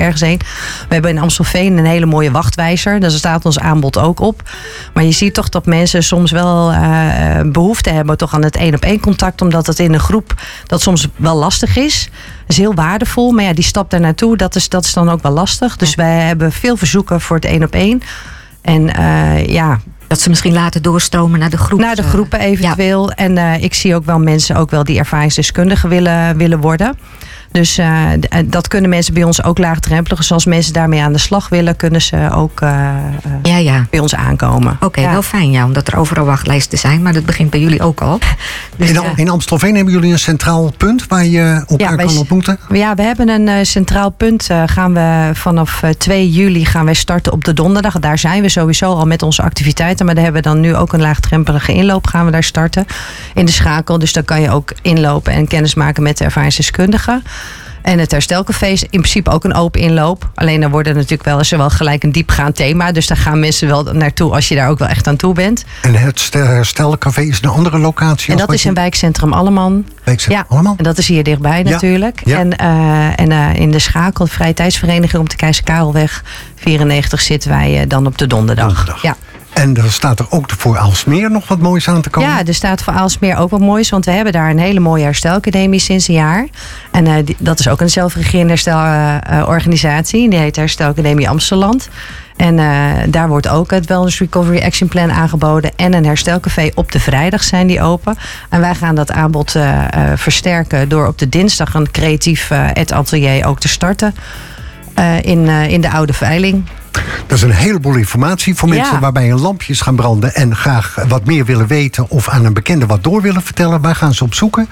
ergens heen. We hebben in Amstelveen een hele mooie wachtwijzer. Daar staat ons aanbod ook op. Maar je ziet toch dat mensen soms wel behoefte hebben toch aan het 1-op-1 contact. Omdat het in een groep dat soms wel lastig is. Dat is heel waardevol. Maar ja, die stap daar naartoe, dat is dan ook wel lastig. Dus wij hebben veel verzoeken voor het 1-op-1. En dat ze misschien later doorstromen naar de groep. Naar de groepen eventueel. Ja. En ik zie ook wel mensen die ervaringsdeskundigen willen worden. Dus dat kunnen mensen bij ons ook laagdrempelig. Dus als mensen daarmee aan de slag willen, kunnen ze ook bij ons aankomen. Oké, wel fijn omdat er overal wachtlijsten zijn. Maar dat begint bij jullie ook al. Dus, in Amstelveen hebben jullie een centraal punt waar je elkaar kan ontmoeten? Ja, we hebben een centraal punt. Gaan we vanaf 2 juli gaan wij starten op de donderdag. Daar zijn we sowieso al met onze activiteiten. Maar daar hebben we dan nu ook een laagdrempelige inloop. Gaan we daar starten in de schakel. Dus daar kan je ook inlopen en kennis maken met de ervaringsdeskundigen. En het herstelcafé is in principe ook een open inloop. Alleen dan wordt er natuurlijk wel gelijk een diepgaand thema. Dus daar gaan mensen wel naartoe als je daar ook wel echt aan toe bent. En het herstelcafé is een andere locatie? En dat is in wijkcentrum Alleman. Alleman? En dat is hier dichtbij natuurlijk. Ja. En in de schakel, de vrije tijdsvereniging op de Keizer Karelweg 94 zitten wij dan op de donderdag. Ja. En er staat er ook voor Aalsmeer nog wat moois aan te komen? Ja, er staat voor Aalsmeer ook wat moois. Want we hebben daar een hele mooie herstelacademie sinds een jaar. En dat is ook een zelfregerende herstelorganisatie. Die heet Herstelacademie Amsteland. En daar wordt ook het Wellness Recovery Action Plan aangeboden. En een herstelcafé op de vrijdag zijn die open. En wij gaan dat aanbod versterken door op de dinsdag een creatief atelier ook te starten. In de Oude Veiling. Dat is een heleboel informatie voor mensen waarbij hun lampjes gaan branden en graag wat meer willen weten of aan een bekende wat door willen vertellen. Waar gaan ze op zoeken?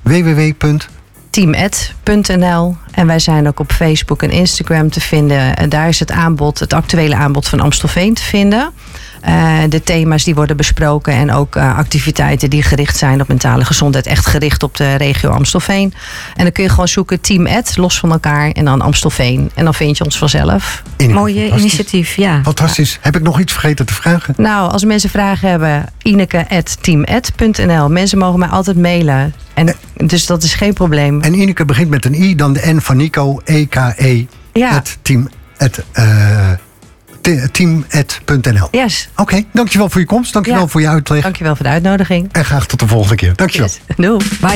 www.teamed.nl. En wij zijn ook op Facebook en Instagram te vinden. En daar is het actuele aanbod van Amstelveen te vinden. De thema's die worden besproken en ook activiteiten die gericht zijn op mentale gezondheid. Echt gericht op de regio Amstelveen. En dan kun je gewoon zoeken Team Ed, los van elkaar en dan Amstelveen. En dan vind je ons vanzelf. Mooie initiatief, ja. Fantastisch. Ja. Heb ik nog iets vergeten te vragen? Nou, als mensen vragen hebben, ineke@teamed.nl. Mensen mogen mij altijd mailen. Dus dat is geen probleem. En Ineke begint met een I, dan de N van Nico, EKE. Ja. Team@nl. Yes. Oké, dankjewel voor je komst. Dankjewel voor je uitleg. Dankjewel voor de uitnodiging. En graag tot de volgende keer. Dankjewel. Yes. Doei.